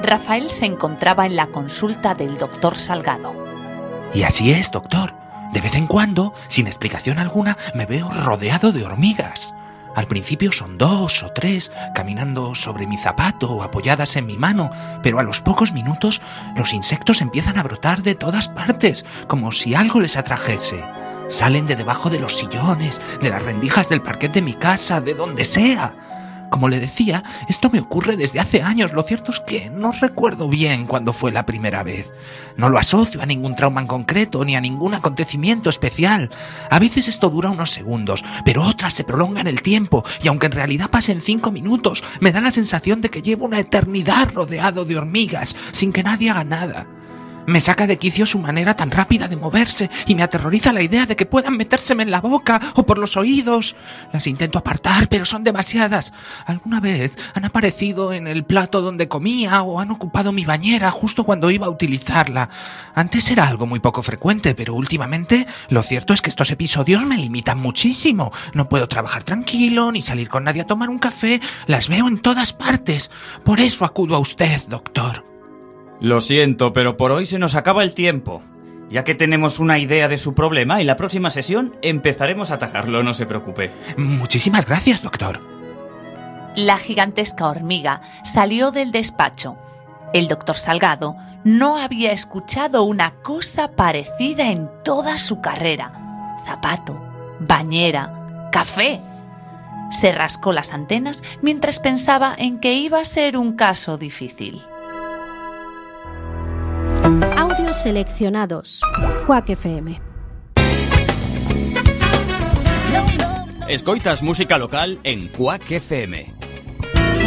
Rafael se encontraba en la consulta del doctor Salgado. Y así es, doctor. De vez en cuando, sin explicación alguna, me veo rodeado de hormigas. Al principio son 2 o 3 caminando sobre mi zapato o apoyadas en mi mano, pero a los pocos minutos los insectos empiezan a brotar de todas partes, como si algo les atrajese. Salen de debajo de los sillones, de las rendijas del parquet de mi casa, de donde sea. Como le decía, esto me ocurre desde hace años. Lo cierto es que no recuerdo bien cuándo fue la primera vez. No lo asocio a ningún trauma en concreto ni a ningún acontecimiento especial. A veces esto dura unos segundos, pero otras se prolongan el tiempo y aunque en realidad pasen 5 minutos, me da la sensación de que llevo una eternidad rodeado de hormigas sin que nadie haga nada. Me saca de quicio su manera tan rápida de moverse y me aterroriza la idea de que puedan metérseme en la boca o por los oídos. Las intento apartar, pero son demasiadas. Alguna vez han aparecido en el plato donde comía o han ocupado mi bañera justo cuando iba a utilizarla. Antes era algo muy poco frecuente, pero últimamente lo cierto es que estos episodios me limitan muchísimo. No puedo trabajar tranquilo ni salir con nadie a tomar un café. Las veo en todas partes. Por eso acudo a usted, doctor. Lo siento, pero por hoy se nos acaba el tiempo. Ya que tenemos una idea de su problema, en la próxima sesión empezaremos a atacarlo, no se preocupe. Muchísimas gracias, doctor. La gigantesca hormiga salió del despacho. El doctor Salgado no había escuchado una cosa parecida en toda su carrera. Zapato, bañera, café. Se rascó las antenas mientras pensaba en que iba a ser un caso difícil. Audios seleccionados. Quack FM. Escoitas música local en Quack FM.